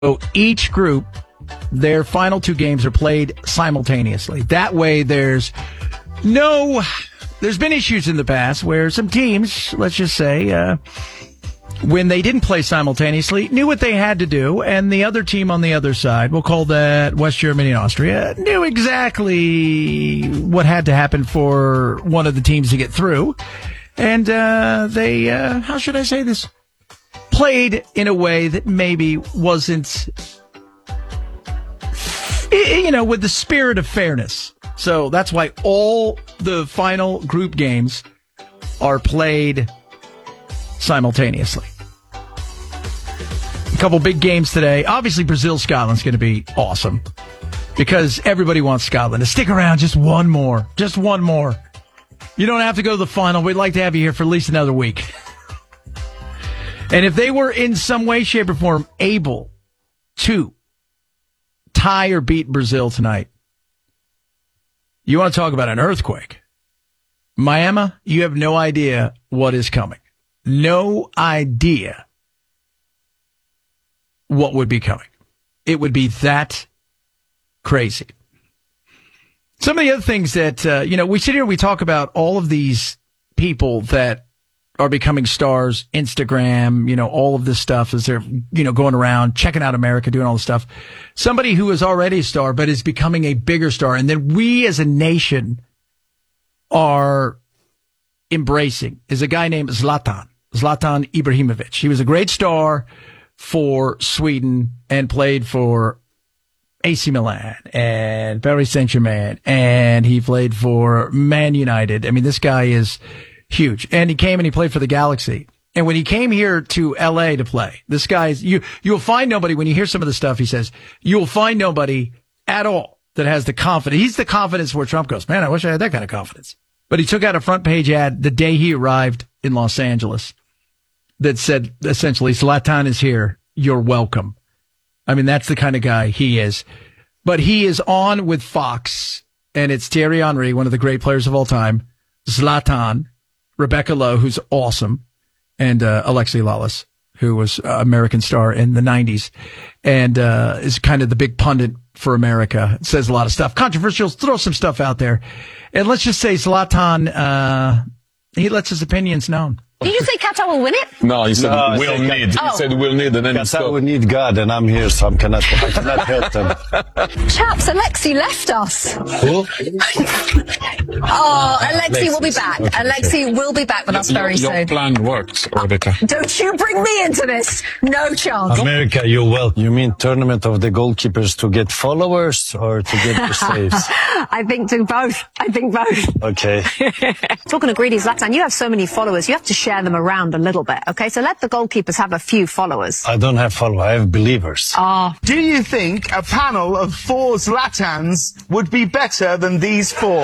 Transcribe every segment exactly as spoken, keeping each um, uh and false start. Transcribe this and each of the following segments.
each group, their final two games are played simultaneously. That way there's no... There's been issues in the past where some teams, let's just say, uh, when they didn't play simultaneously, knew what they had to do, and the other team on the other side, we'll call that West Germany and Austria, knew exactly what had to happen for one of the teams to get through. And uh, they, uh, how should I say this, played in a way that maybe wasn't, you know, with the spirit of fairness. So that's why all the final group games are played simultaneously. A couple big games today. Obviously, Brazil-Scotland's going to be awesome because everybody wants Scotland to stick around just one more. Just one more. You don't have to go to the final. We'd like to have you here for at least another week. And if they were in some way, shape, or form able to tie or beat Brazil tonight, you want to talk about an earthquake. Miami, you have no idea what is coming. No idea what would be coming. It would be that crazy. Some of the other things that, uh, you know, we sit here, we talk about all of these people that are becoming stars, Instagram, you know, all of this stuff as they're, you know, going around, checking out America, doing all this stuff. Somebody who is already a star, but is becoming a bigger star. And then we as a nation are embracing is a guy named Zlatan, Zlatan Ibrahimovic. He was a great star for Sweden and played for A C Milan and Paris Saint-Germain. And he played for Man United. I mean, this guy is huge. And he came and he played for the Galaxy. And when he came here to L A to play, this guy's, you, you'll find nobody, when you hear some of the stuff he says, you'll find nobody at all that has the confidence. He's the confidence where Trump goes, man, I wish I had that kind of confidence. But he took out a front page ad the day he arrived in Los Angeles that said, essentially, Zlatan is here. You're welcome. I mean, that's the kind of guy he is. But he is on with Fox, and it's Thierry Henry, one of the great players of all time, Zlatan, Rebecca Lowe, who's awesome, and uh, Alexi Lalas, who was an American star in the nineties, and uh, is kind of the big pundit for America. Says a lot of stuff. Controversial, throw some stuff out there. And let's just say Zlatan, uh, he lets his opinions known. Did you say Qatar will win it? No, he said No, we'll I need. Oh. He said we'll need, and then he Qatar stopped. will need God, and I'm here, so I cannot, I cannot help them. Chaps, Alexi left us. Who? Oh, Alexi will be back. Alexi will be back with us very your, your soon. plan worked, Rebecca. Don't you bring me into this. No chance. America, you're welcome. You mean tournament of the goalkeepers to get followers or to get the saves? I think to both. I think both. Okay. Talking of greedy Zlatan, you have so many followers. You have to share them around a little bit, okay? So let the goalkeepers have a few followers. I don't have followers. I have believers. Oh. Do you think a panel of four Zlatans would be better than these four?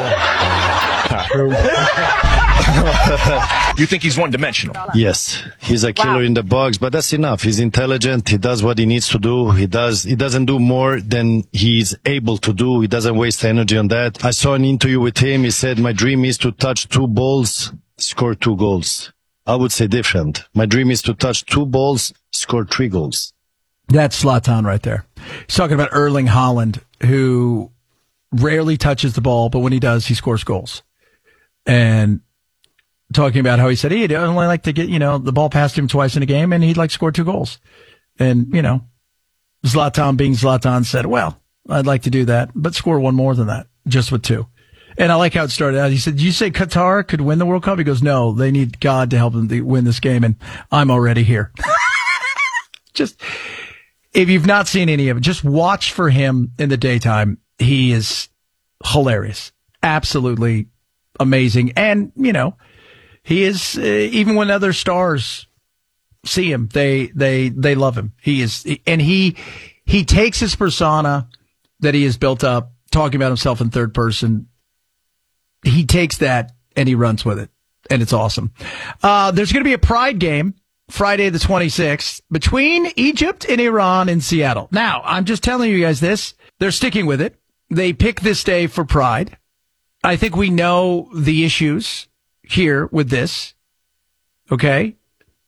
You think he's one-dimensional? Yes, he's a killer Wow. in the box, but that's enough. He's intelligent. He does what he needs to do. He does. He doesn't do more than he's able to do. He doesn't waste energy on that. I saw an interview with him. He said, "My dream is to touch two balls, score two goals." I would say different. My dream is to touch two balls, score three goals. That's Zlatan right there. He's talking about Erling Haaland, who rarely touches the ball, but when he does, he scores goals. And talking about how he said he'd only like to get, you know, the ball past him twice in a game, and he'd like to score two goals. And, you know, Zlatan being Zlatan said, well, I'd like to do that, but score one more than that, just with two. And I like how it started out. He said, did you say Qatar could win the World Cup? He goes, no, they need God to help them to win this game, and I'm already here. Just, if you've not seen any of it, just watch for him in the daytime. He is hilarious. Absolutely amazing. And, you know, he is, uh, even when other stars see him, they, they, they love him. He is, and he, he takes his persona that he has built up, talking about himself in third person. He takes that and he runs with it. And it's awesome. Uh, there's going to be a Pride game Friday the twenty-sixth between Egypt and Iran in Seattle. Now, I'm just telling you guys this. They're sticking with it. They pick this day for Pride. I think we know the issues here with this. Okay?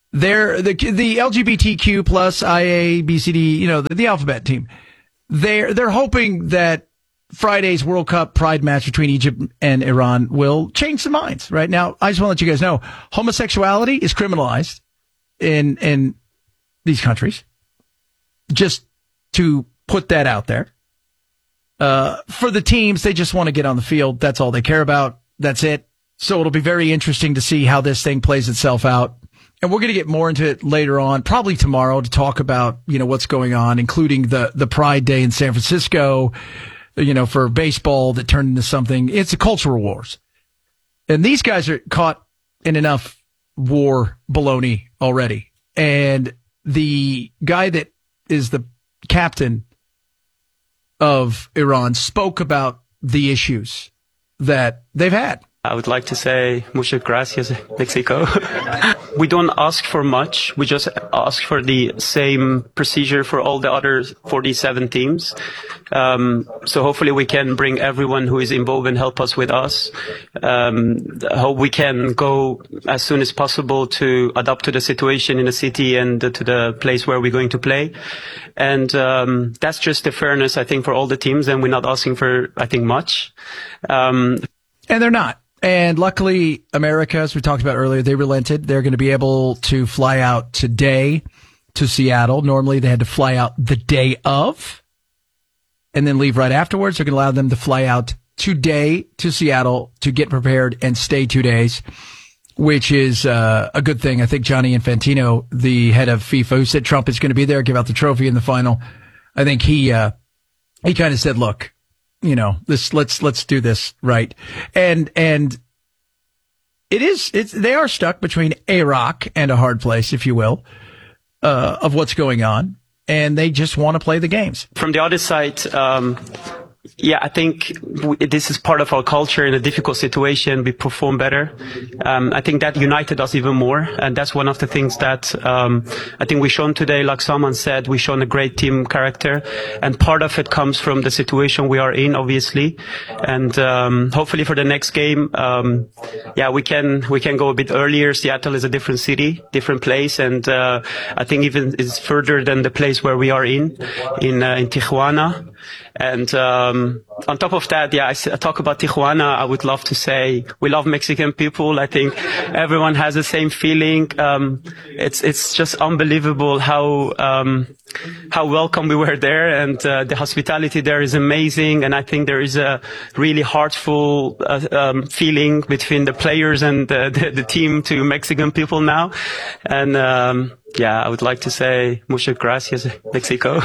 they're the the L G B T Q plus I A B C D, you know, the, the alphabet team. They're they're hoping that Friday's World Cup pride match between Egypt and Iran will change some minds. Right now, I just want to let you guys know homosexuality is criminalized in in these countries. Just to put that out there. Uh, for the teams, they just want to get on the field. That's all they care about. That's it. So it'll be very interesting to see how this thing plays itself out. And we're going to get more into it later on, probably tomorrow, to talk about, you know, what's going on, including the, the Pride Day in San Francisco, you know, for baseball that turned into something. It's a cultural wars. And these guys are caught in enough war baloney already. And the guy that is the captain of Iran spoke about the issues that they've had. I would like to say muchas gracias, Mexico. We don't ask for much. We just ask for the same procedure for all the other forty-seven teams. Um, so hopefully we can bring everyone who is involved and help us with us. Um, hope we can go as soon as possible to adapt to the situation in the city and to the place where we're going to play. And um, that's just the fairness, I think, for all the teams. And we're not asking for, I think, much. Um, and they're not. And luckily, America, as we talked about earlier, they relented. They're going to be able to fly out today to Seattle. Normally, they had to fly out the day of and then leave right afterwards. They're going to allow them to fly out today to Seattle to get prepared and stay two days, which is uh, a good thing. I think Gianni Infantino, the head of FIFA, who said Trump is going to be there, give out the trophy in the final. I think he uh, he kind of said, look, you know, this, let's, let's do this right. And, and it is, it's, they are stuck between a rock and a hard place, if you will, uh, of what's going on. And they just want to play the games. From the other side, um, yeah, I think we, this is part of our culture. In a difficult situation, we perform better. Um, I think that united us even more. And that's one of the things that um, I think we've shown today. Like someone said, we've shown a great team character. And part of it comes from the situation we are in, obviously. And um, hopefully for the next game, um, yeah, we can we can go a bit earlier. Seattle is a different city, different place. And uh, I think even it's further than the place where we are in, in, uh, in Tijuana. And um, on top of that, yeah, I, I talk about Tijuana. I would love to say we love Mexican people. I think everyone has the same feeling. Um, it's it's just unbelievable how um, how welcome we were there, and uh, the hospitality there is amazing. And I think there is a really heartful uh, um, feeling between the players and the, the, the team to Mexican people now. And um, yeah, I would like to say muchas gracias, Mexico.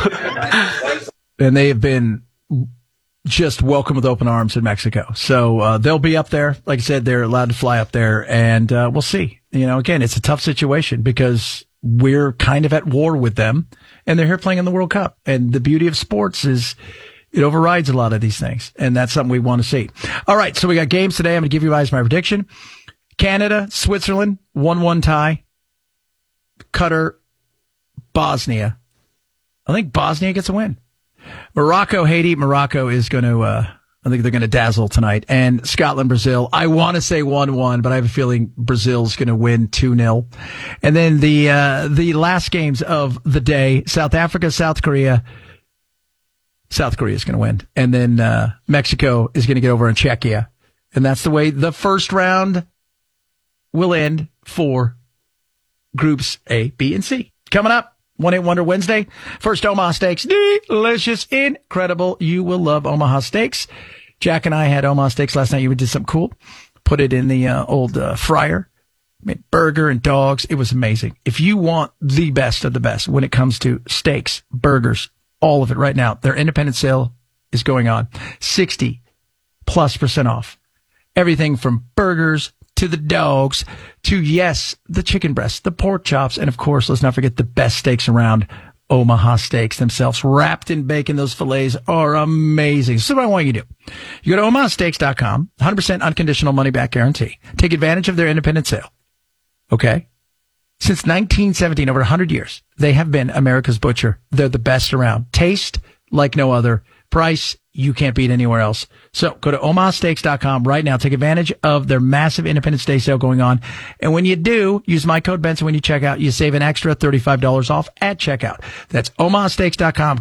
And they have been just welcome with open arms in Mexico. So uh, they'll be up there. Like I said, they're allowed to fly up there, and uh, we'll see. You know, again, it's a tough situation because we're kind of at war with them, and they're here playing in the World Cup. And the beauty of sports is it overrides a lot of these things, and that's something we want to see. All right, so we got games today. I'm going to give you guys my prediction. Canada, Switzerland, one one tie. Qatar, Bosnia. I think Bosnia gets a win. Morocco, Haiti. Morocco is going to, uh, I think they're going to dazzle tonight. And Scotland, Brazil. I want to say one one, but I have a feeling Brazil's going to win two nil. And then the, uh, the last games of the day, South Africa, South Korea. South Korea is going to win. And then, uh, Mexico is going to get over on Czechia. And that's the way the first round will end for groups A, B, and C. Coming up. one eight Wonder Wednesday. First, Omaha Steaks. Delicious. Incredible. You will love Omaha Steaks. Jack and I had Omaha Steaks last night. You did something cool. Put it in the uh, old uh, fryer. Made burger and dogs. It was amazing. If you want the best of the best when it comes to steaks, burgers, all of it right now, their independent sale is going on. sixty plus percent off. Everything from burgers to the dogs, to, yes, the chicken breasts, the pork chops, and, of course, let's not forget the best steaks around, Omaha Steaks themselves. Wrapped in bacon, those fillets are amazing. So what I want you to do, you go to omaha steaks dot com, one hundred percent unconditional money-back guarantee. Take advantage of their independent sale, okay? Since nineteen seventeen, over one hundred years, they have been America's butcher. They're the best around. Taste like no other. price you can't beat anywhere else. So go to omaha steaks dot com right now. Take advantage of their massive Independence Day sale going on. And when you do, use my code Benson when you check out. You save an extra thirty-five dollars off at checkout. That's omaha steaks dot com.